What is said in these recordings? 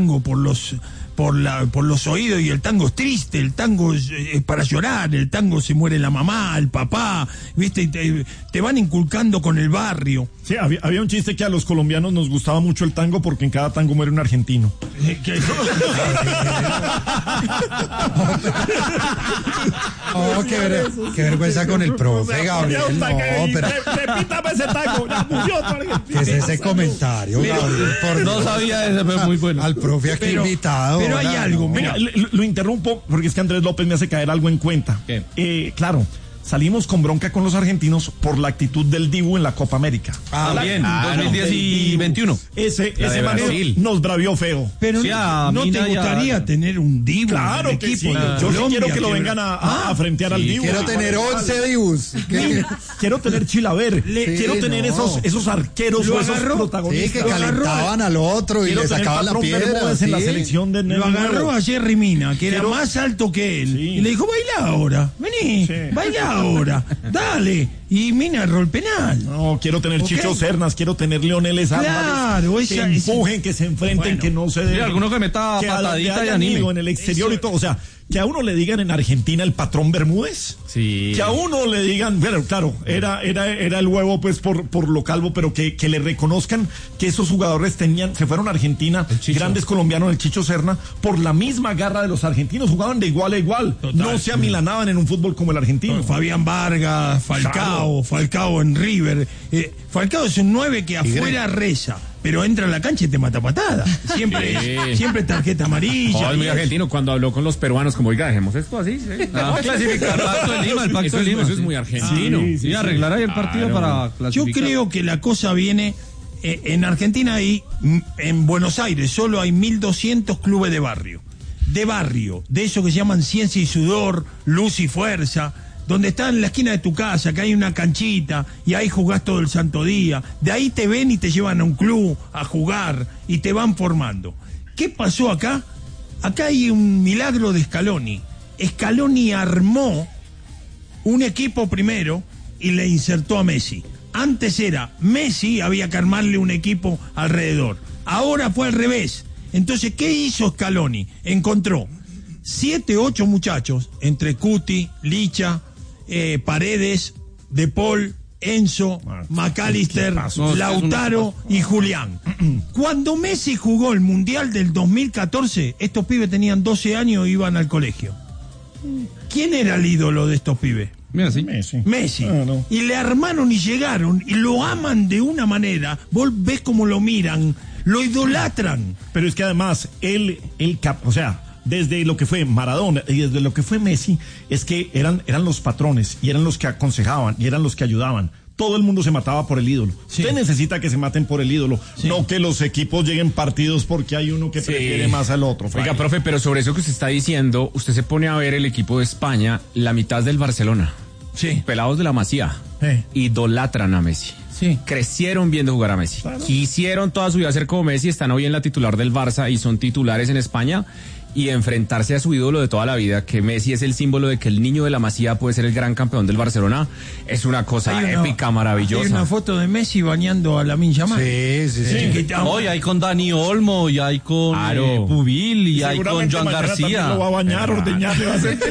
tango por los oídos, y el tango es triste, el tango es para llorar, el tango se muere la mamá, el papá, ¿viste? Y te van inculcando con el barrio. Sí, había un chiste que a los colombianos nos gustaba mucho el tango porque en cada tango muere un argentino. Oh, qué vergüenza con el profe, Gabriel. Repítame ese tango, ya murió otro argentino. ¿Qué es ese comentario, Gabriel? No sabía eso, pero muy bueno. Al profe aquí invitado. Pero hay algo, Venga, lo interrumpo porque es que Andrés López me hace caer algo en cuenta. Claro, salimos con bronca con los argentinos por la actitud del Dibu en la Copa América. Bien, 2010 y 21. Ese man nos bravió feo. Pero sí, ¿no te gustaría tener un Dibu claro en el que equipo? sí. Yo sí quiero que lo vengan a frentear al Dibu. Quiero tener 11 Dibus. Quiero tener Chilaver. Quiero tener esos arqueros o esos protagonistas. Sí, que calentaban al otro y le sacaban la piedra. En la selección de lo agarró a Jerry Mina, que era más alto que él. Sí. Y le dijo, baila ahora. Vení, baila ahora. Dale. Y Mina erró el penal. No, quiero tener Chicho Sernas, quiero tener Leoneles Álvarez. Que empujen, que se enfrenten, que no se den. Alguno que meta patadita y anime. En el exterior y todo. O sea, que a uno le digan en Argentina el patrón Bermúdez. Sí. Que a uno le digan, bueno, claro, era el huevo pues por lo calvo, pero que le reconozcan que esos jugadores se fueron a Argentina, grandes colombianos, el Chicho Serna, por la misma garra de los argentinos, jugaban de igual a igual. Total, no se amilanaban en un fútbol como el argentino. Fabián Vargas, Falcao en River. Falcao es un 9 que afuera reza, pero entra en la cancha y te mata patada. Siempre tarjeta amarilla. Es muy argentino cuando habló con los peruanos, como oiga, dejemos esto así. Vamos a clasificar el Pacto de Lima. Eso es muy argentino. Sí, arreglar ahí el partido para clasificar. Yo creo que la cosa viene en Argentina y en Buenos Aires solo hay 1.200 clubes de barrio, de eso que se llaman ciencia y sudor, luz y fuerza, donde está en la esquina de tu casa, que hay una canchita y ahí jugás todo el santo día. De ahí te ven y te llevan a un club a jugar y te van formando. ¿Qué pasó acá? Acá hay un milagro de Scaloni. Scaloni armó un equipo primero y le insertó a Messi. Antes era Messi, había que armarle un equipo alrededor. Ahora fue al revés. Entonces, ¿qué hizo Scaloni? Encontró 7, 8 muchachos, entre Cuti, Licha, Paredes, De Paul, Enzo, McAllister, Lautaro y Julián. Cuando Messi jugó el Mundial del 2014, estos pibes tenían 12 años y iban al colegio. ¿Quién era el ídolo de estos pibes? Messi. No. Y le armaron y llegaron y lo aman de una manera. Vos ves cómo lo miran, lo idolatran. Pero es que además, desde lo que fue Maradona y desde lo que fue Messi, es que eran los patrones y eran los que aconsejaban y eran los que ayudaban. Todo el mundo se mataba por el ídolo. Sí. Usted necesita que se maten por el ídolo, no que los equipos lleguen partidos porque hay uno que prefiere más al otro. Oiga, profe, pero sobre eso que usted está diciendo, usted se pone a ver el equipo de España, la mitad del Barcelona. Sí. Pelados de la Masía. Idolatran a Messi. Sí. Crecieron viendo jugar a Messi. Claro. Quisieron toda su vida ser como Messi, están hoy en la titular del Barça y son titulares en España. Y enfrentarse a su ídolo de toda la vida, que Messi es el símbolo de que el niño de la Masía puede ser el gran campeón del Barcelona, es una cosa épica, maravillosa. Hay una foto de Messi bañando a Lamine Yamal. Sí. Hoy hay con Dani Olmo, y hay con Pubil, y hay con Joan García. Lo va a bañar, ordeñarle, va a hacer.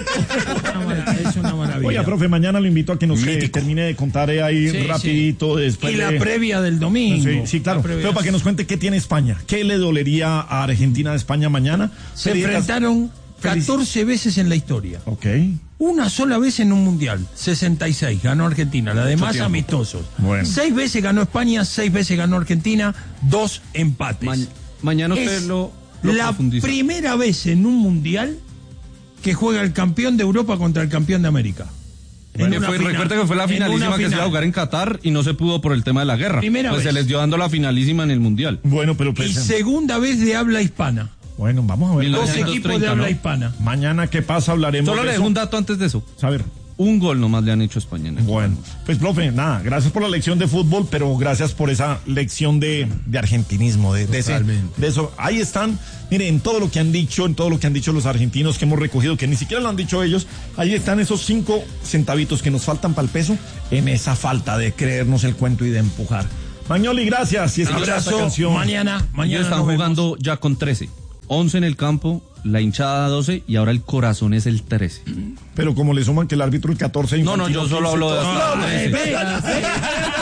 Es una maravilla. Oiga, profe, mañana lo invito a que nos termine de contar ahí rapidito. Después y la previa del domingo. Sí, claro. Pero para que nos cuente qué tiene España. ¿Qué le dolería a Argentina de España mañana? Se enfrentaron 14 veces en la historia. Ok. Una sola vez en un mundial, 66, ganó Argentina, la demás amistosos. Bueno. 6 veces ganó España, 6 veces ganó Argentina, 2 empates. Mañana usted lo la profundiza. Primera vez en un mundial que juega el campeón de Europa contra el campeón de América. Recuerda que fue la finalísima que se iba a jugar en Qatar y no se pudo por el tema de la guerra. Primera vez. Se les dio dando la finalísima en el mundial. Bueno, pero y segunda vez de habla hispana. Bueno, vamos a ver. 2 equipos de habla hispana. Mañana, ¿qué pasa? Hablaremos. Solo le dejo un dato antes de eso. A ver. Un gol nomás le han hecho a España. Bueno, pues profe, nada, gracias por la lección de fútbol, pero gracias por esa lección de argentinismo, de eso. Ahí están, miren, en todo lo que han dicho los argentinos que hemos recogido, que ni siquiera lo han dicho ellos, ahí están esos 5 centavitos que nos faltan para el peso, en esa falta de creernos el cuento y de empujar. Magnoli, gracias. Y abrazo, mañana están jugando ya con 13. 11 en el campo, la hinchada 12 y ahora el corazón es el 13. Pero como le suman que el árbitro el 14. No, yo solo hablo de hasta 13.